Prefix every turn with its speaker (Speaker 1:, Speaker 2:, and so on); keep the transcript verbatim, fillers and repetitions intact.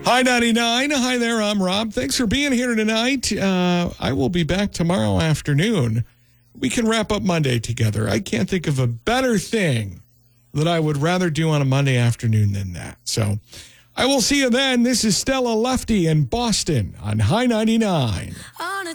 Speaker 1: Hi, ninety-nine. Hi there. I'm Rob. Thanks for being here tonight. Uh, I will be back tomorrow afternoon. We can wrap up Monday together. I can't think of a better thing that I would rather do on a Monday afternoon than that. So I will see you then. This is Stella Lefty in Boston on High ninety-nine. On a